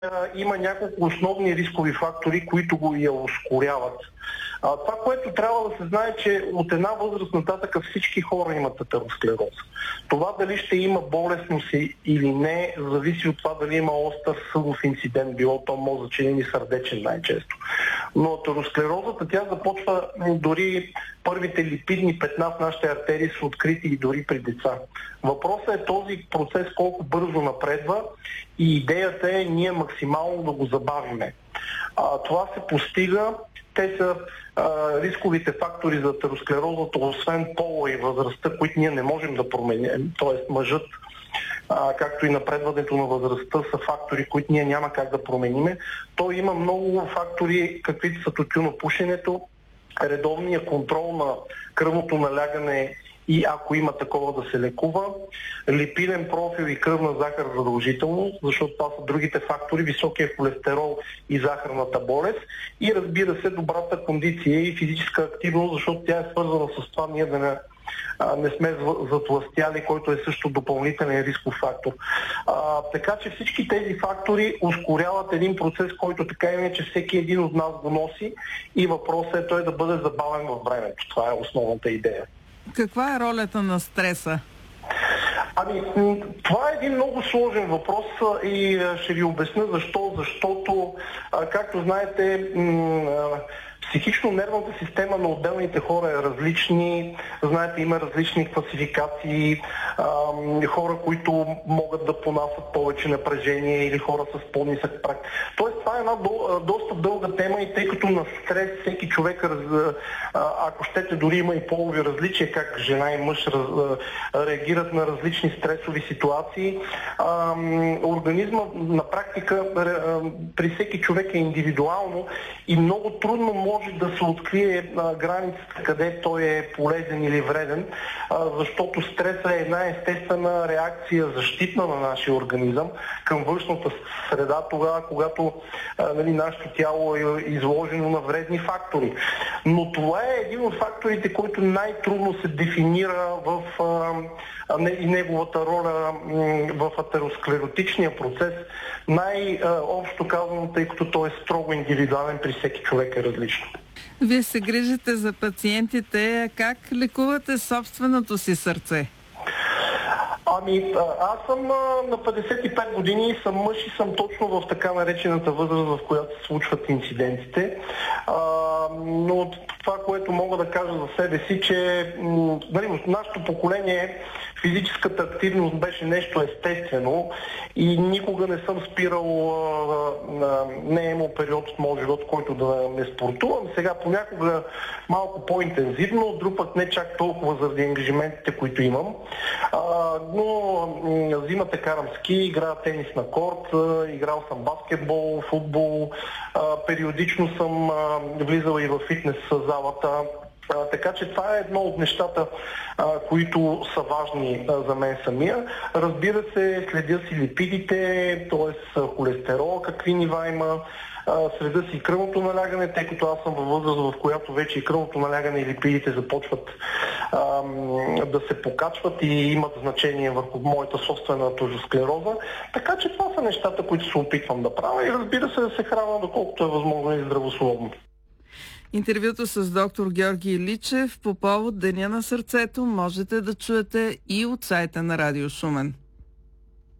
има няколко основни рискови фактори, които го я ускоряват. Това, което трябва да се знае, че от една възраст нататък всички хора имат атеросклероза. Това дали ще има болестност или не, зависи от това дали има остър съдов инцидент, било то мозъчен или сърдечен най-често. Но атеросклерозата, тя започва дори първите липидни петна в нашите артерии са открити и дори при деца. Въпросът е този процес колко бързо напредва и идеята е ние максимално да го забавиме. Това се постига. Те са рисковите фактори за атеросклерозата, освен пола и възрастта, които ние не можем да променим, т.е. мъжът, както и напредването на възрастта са фактори, които ние няма как да промениме. То има много фактори, каквито са тютюнопушенето, редовния контрол на кръвното налягане и ако има такова да се лекува, липиден профил и кръвна захар задължително, защото това са другите фактори, високия холестерол и захарната болест и разбира се добрата кондиция и физическа активност, защото тя е свързана с това ние да не сме затлъстяли, който е също допълнителен рисков фактор. Така че всички тези фактори ускоряват един процес, който така иначе всеки един от нас го носи и въпросът е той да бъде забавен във времето. Това е основната идея. Каква е ролята на стреса? Това е един много сложен въпрос и ще ви обясня защо. Защото, както знаете, психично-нервната система на отделните хора е различни. Знаете, има различни класификации. Хора, които могат да понасят повече напрежение или хора с по-нисък праг. Тоест, това е една доста дълга тема и тъй като на стрес всеки човек, ако щете, дори има и полови различия, как жена и мъж реагират на различни стресови ситуации. Организма на практика при всеки човек е индивидуално и много трудно може да се открие границата къде той е полезен или вреден, защото стресът е една естествена реакция защитна на нашия организъм към външната среда, тогава, когато нашето тяло е изложено на вредни фактори. Но това е един от факторите, който най-трудно се дефинира в и неговата роля в атеросклеротичния процес, най-общо казано, тъй като той е строго индивидуален, при всеки човек е различно. Вие се грижите за пациентите. Как лекувате собственото си сърце? Аз съм на 55 години и съм мъж и съм точно в така наречената възраст, в която се случват инцидентите. Но това, което мога да кажа за себе си, че нашето поколение физическата активност беше нещо естествено и никога не съм спирал, не е имал период от моят живот, който да не спортувам. Сега понякога малко по-интензивно, друг път не чак толкова заради ангажиментите, които имам. Но зимата карам ски, играя тенис на корт, играл съм баскетбол, футбол, периодично съм влизал и в фитнес залата. Така че това е едно от нещата, които са важни за мен самия. Разбира се, следя си липидите, т.е. холестерол, какви нива има, следя си кръвното налягане, тъй като аз съм във възраст, в която вече и кръвното налягане и липидите започват да се покачват и имат значение върху моята собствена атеросклероза. Така че това са нещата, които се опитвам да правя и разбира се да се храня доколкото е възможно и здравословно. Интервюто с доктор Георги Иличев по повод Деня на сърцето можете да чуете и от сайта на Радио Шумен.